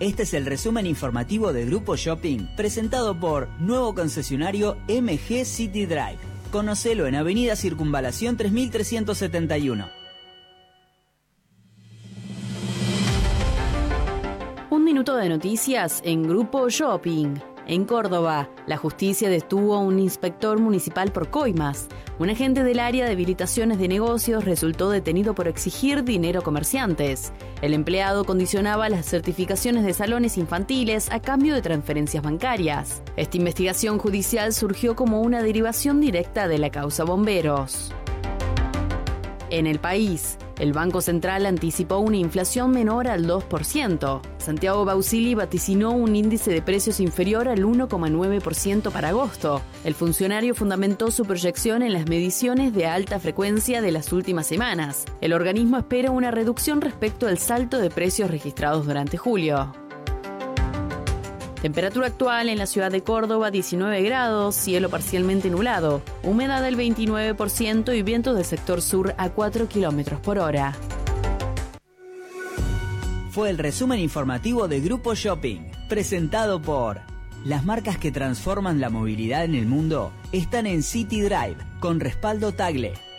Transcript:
Este es el resumen informativo de Grupo Shopping, presentado por nuevo concesionario MG City Drive. Conocelo en Avenida Circunvalación 3371. Un minuto de noticias en Grupo Shopping. En Córdoba, la justicia detuvo a un inspector municipal por coimas. Un agente del área de habilitaciones de negocios resultó detenido por exigir dinero a comerciantes. El empleado condicionaba las certificaciones de salones infantiles a cambio de transferencias bancarias. Esta investigación judicial surgió como una derivación directa de la causa Bomberos. En el país, el Banco Central anticipó una inflación menor al 2%. Santiago Bausili vaticinó un índice de precios inferior al 1,9% para agosto. El funcionario fundamentó su proyección en las mediciones de alta frecuencia de las últimas semanas. El organismo espera una reducción respecto al salto de precios registrados durante julio. Temperatura actual en la ciudad de Córdoba, 19 grados, cielo parcialmente nublado, humedad del 29% y vientos del sector sur a 4 kilómetros por hora. Fue el resumen informativo de Grupo Shopping, presentado por... Las marcas que transforman la movilidad en el mundo están en City Drive, con respaldo Tagle.